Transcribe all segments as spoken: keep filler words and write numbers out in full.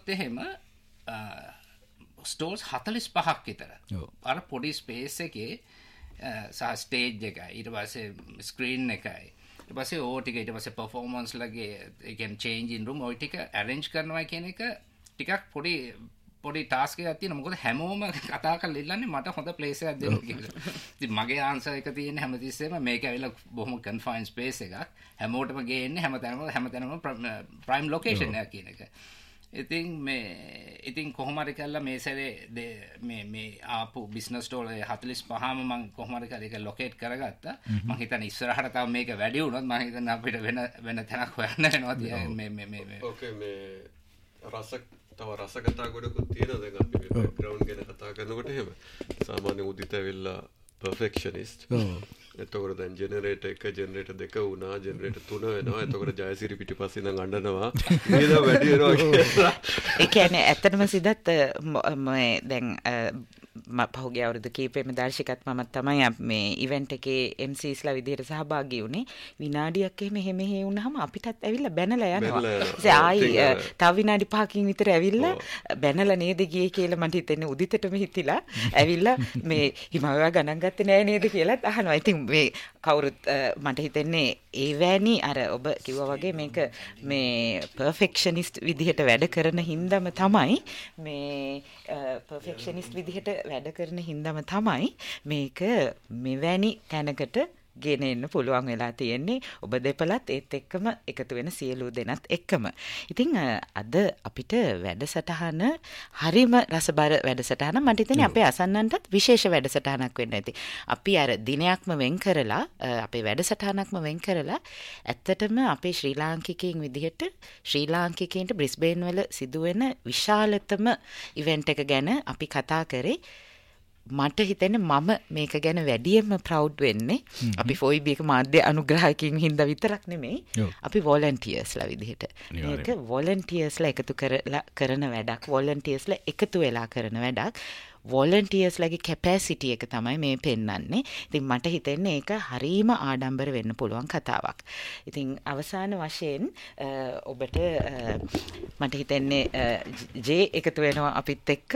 එහෙම ස්ටෝල්ස් හතලිස් පහක් විතර. අර පොඩි ස්පේස් එකේ සහ ස්ටේජ් එකයි ඊට පස්සේ ස්ක්‍රීන් එකයි ඊට පස්සේ ඕ ටික ඊට පස්සේ පර්ෆෝමන්ස් ලගේ ඒ කියන්නේ චේන්ජ් ඉන් රූම් ඔය ටික ඇරේන්ජ් කරනවා කියන එක ටිකක් පොඩි පොඩි ටාස්ක් එකක් තියෙනවා. මොකද හැමෝම කතා කරලා ඉල්ලන්නේ මට හොඳ ප්ලේස් එකක් දෙන්න කියලා. ඉතින් මගේ ආන්සර් එක තියෙන්නේ හැමතිස්සෙම මේක ඇවිල්ලා බොහොම කන්ෆයින් ස්පේස් එකක්. හැමෝටම ගේන්නේ හැමතැනම හැමතැනම ප්‍රයිම් ලොකේෂන් එකක් කියන එක. ඉතින් මේ ඉතින් කොහොම හරි කරලා මේ සැරේ මේ මේ ආපු බිස්නස් ස්ටෝල් හතලිස් පහම මම කොහොම හරි කරලා ඒක ලොකේට් කරගත්තා. මම හිතන්නේ ඉස්සරහට තව මේක වැඩි වුණොත් මම හිතන්නේ අපිට වෙන වෙන තැනක් හොයන්න වෙනවා මේ මේ මේ ඕකේ මේ රස තව රස කතා ගොඩකුත් තියෙනවා. දැන් අපි මේ බෑග්ග්‍රවුන්ඩ් ගැන කතා කරනකොට එහෙම සාමාන්‍ය උදිත ඇවිල්ලා පර්ෆෙක්ෂනිස්ට්. එතකොට දැන් ජෙනරේටර් එක ජෙනරේටර් දෙක වුණා ජෙනරේටර් තුන වෙනවා. එතකොට ජයසිරි පිටිපස්සේ ඉඳන් අඬනවා නේද වැඩි වෙනවා කියලා. ඒ කියන්නේ ඇත්තටම සිද්ධත් මේ දැන් පහුගිය අවුරුදු කීපෙම දර්ශකත් මම තමයි මේ ඉවෙන්ට් එකේ එම් සීස්ලා විදිහට සහභාගී වුණේ. විනාඩියක් එහෙම එහෙම හේ වුණාම අපිටත් ඇවිල්ලා බැනලා යනවා. ඒ ආයි තව විනාඩි පහකින් විතර ඇවිල්ලා බැනලා නේද ගියේ කියලා මට හිතෙන්නේ උදිතටම හිතිලා ඇවිල්ලා මේ හිමාවා ගණන් ගත්තේ නෑ නේද කියලාත් අහනවා. ඉතින් මේ කවුරුත් මට හිතෙන්නේ ඒ වෑනි අර ඔබ කිව්වා වගේ මේක මේ පර්ෆෙක්ෂනිස්ට් විදිහට වැඩ කරන හින්දාම තමයි මේ පර්ෆෙක්ෂනිස්ට් විදිහට වැඩ කරන හින්දාම තමයි මේක මෙවැනි තැනකට ගෙන එන්න පුළුවන් වෙලා තියෙන්නේ. ඔබ දෙපළත් ඒත් එක්කම එකතු වෙන සියලු දෙනාත් එක්කම. ඉතින් අද අපිට වැඩසටහන හරිම රසබර වැඩසටහන. මට හිතෙන්නේ අපේ අසන්නන්ටත් විශේෂ වැඩසටහනක් වෙන්න ඇති. අපි අර දිනයක්ම වෙන් කරලා අපේ වැඩසටහනක්ම වෙන් කරලා ඇත්තටම අපේ ශ්‍රී ලාංකිකයින් විදිහට ශ්‍රී ලාංකිකයින්ට බ්‍රිස්බේන් වල සිදුවෙන විශාලතම ඉවෙන්ට් එක ගැන අපි කතා කරේ. මට හිතෙන්නේ මම මේක ගැන වැඩියෙන්ම ප්‍රවුඩ් වෙන්නේ අපි ෆොයිබි එක මාධ්‍ය අනුග්‍රහකයින් හින්දා විතරක් නෙමෙයි අපි වොලන්ටියර්ස්ලා විදිහට. මේක වොලන්ටියර්ස්ලා එකතු කරලා කරන වැඩක්. වොලන්ටියර්ස්ලා එකතු වෙලා කරන වැඩක්. වොලන්ටියර්ස්ලාගේ කැපැසිටි එක තමයි මේ පෙන්වන්නේ. ඉතින් මට හිතෙන්නේ ඒක හරීම ආඩම්බර වෙන්න පුළුවන් කතාවක්. ඉතින් අවසාන වශයෙන් ඔබට මට හිතෙන්නේ ජේ එකතු වෙනවා අපිත් එක්ක.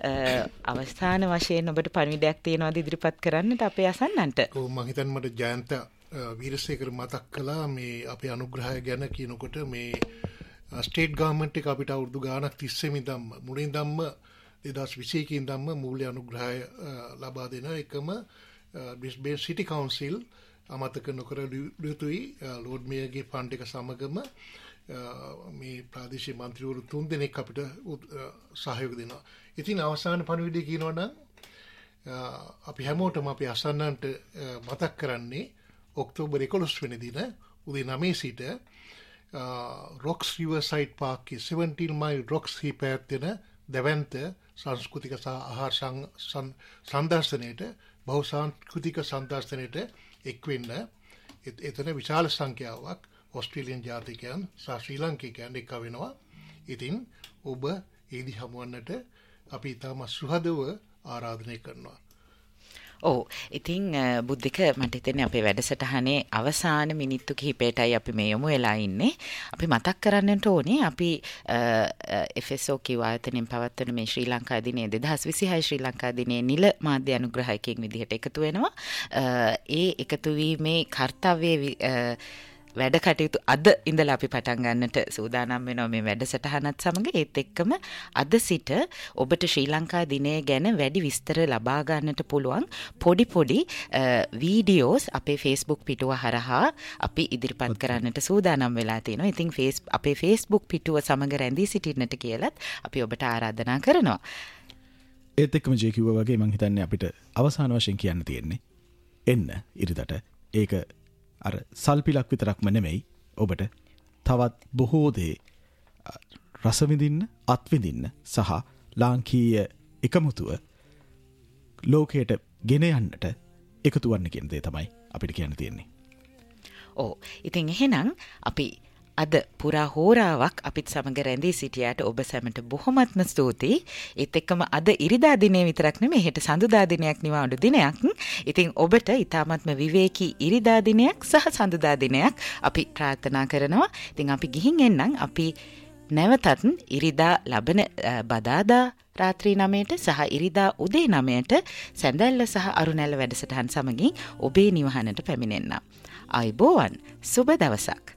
අවසාන වශයෙන් ඔබට පණිවිඩයක් තියෙනවද ඉදිරිපත් කරන්නට අපේ අසන්නන්ට? ඔව් මම හිතන්නේ මට ජයන්ත වීරසේකර මතක් කළා මේ අපේ අනුග්‍රහය ගැන කියනකොට මේ ස්ටේට් ගවර්න්මන්ට් එක අපිට අවුරුදු ගාණක් තිස්සේම ඉඳන්ම මුලින්දම්ම දෙදහස් විසි එකේ ඉඳන්ම මූල්‍ය අනුග්‍රහය ලබා දෙන එකම බ්‍රිස්බේන් සිටි කවුන්සිල් අමතක නොකර යුතුයි. ලෝඩ් මේයර්ගේ ෆන්ඩ් එක සමගම මේ ප්‍රාදේශීය මන්ත්‍රීවරු තුන් දෙනෙක් අපිට සහයෝග දෙනවා. ඉතින් අවසාන පණිවිඩය කියනවා නම් අපි හැමෝටම අපි අසන්නන්ට මතක් කරන්නේ ඔක්තෝබර් එකොළොස් වෙනි දින උදේ නවය සිට රොක්ස් රිවර්සයිඩ් පාර්කේ සෙවන්ටීන් මයිල් රොක්ස් හි පැවැත්වෙන දැවැන්ත සංස්කෘතික සහ ආහාර සංදර්ශනයට බහුසංස්කෘතික සංදර්ශනයට එක්වෙන්න එතන විශාල සංඛ්‍යාවක් ඔස්ට්‍රේලියන් ජාතිකයන් සහ ශ්‍රී ලාංකිකයන් එක්ව වෙනවා. ඉතින් ඔබ ඒදි හමුවන්නට අපි ඉතාම සුහදව ආරාධනය කරනවා. ඔව් ඉතින් බුද්ධික මට හිතෙන්නේ අපේ වැඩසටහනේ අවසාන මිනිත්තු කිහිපයටයි අපි මේ යමු වෙලා ඉන්නේ. අපි මතක් කරන්නට ඕනේ අපි එෆ් එස් ඕ කිව් ආයතනයෙන් පවත්වන මේ ශ්‍රී ලංකා දිනයේ දෙදහස් විසිහය ශ්‍රී ලංකා දිනයේ නිල මාධ්‍ය අනුග්‍රහකයෙක් විදිහට එකතු වෙනවා. ඒ එකතු වීමේ කාර්යය වැඩ කටයුතු අද ඉඳලා අපි පටන් ගන්නට සූදානම් වෙනවා මේ වැඩසටහනත් සමග. ඒත් එක්කම අද සිට ඔබට ශ්‍රී ලංකා දිනය ගැන වැඩි විස්තර ලබා ගන්නට පුළුවන් පොඩි පොඩි වීඩියෝස් අපේ Facebook පිටුව හරහා අපි ඉදිරිපත් කරන්නට සූදානම් වෙලා තියෙනවා. ඉතින් අපේ Facebook පිටුව සමග රැඳී සිටින්නට කියලත් අපි ඔබට ආරාධනා කරනවා. ඒත් එක්කම ජේ කිව්වා වගේ මම හිතන්නේ අපිට අවසාන වශයෙන් කියන්න තියෙන්නේ එන්න ඉරිදට ඒක අර සල්පිලක් විතරක්ම නෙමෙයි ඔබට තවත් බොහෝ දේ රස විඳින්න අත්විඳින්න සහ ලාංකීය එකමුතුව ලෝකයට ගෙන යන්නට එකතු වන්න කියන දේ තමයි අපිට කියන්න තියෙන්නේ. ඔව් ඉතින් එහෙනම් අපි අද පුරා හෝරාවක් අපිත් සමග රැඳී සිටියාට ඔබ සැමට බොහොමත්ම ස්තුතියි. ඒත් එක්කම අද ඉරිදා දිනේ විතරක් නෙමෙයි හෙට සඳුදා දිනයක් නිවාඩු දිනයක්. ඉතින් ඔබට ඊ타මත්ම විවේකී ඉරිදා දිනයක් සහ සඳුදා දිනයක් අපි ප්‍රාර්ථනා කරනවා. ඉතින් අපි ගිහින් එන්නම්. අපි නැවතත් ඉරිදා ලබන බදාදා රාත්‍රී නමයට සහ ඉරිදා උදේ නමයට සැඳැල්ල සහ අරුණැල්ල වැඩසටහන් සමගින් ඔබේ නිවහනට පැමිණෙන්න. ආයුබෝවන් සුබ දවසක්.